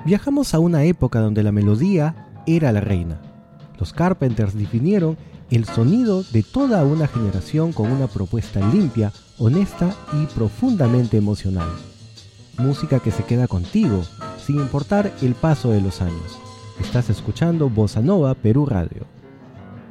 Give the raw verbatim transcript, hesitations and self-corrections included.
Viajamos a una época donde la melodía era la reina. Los Carpenters definieron el sonido de toda una generación con una propuesta limpia, honesta y profundamente emocional. Música que se queda contigo, sin importar el paso de los años. Estás escuchando Bossa Nova Perú Radio.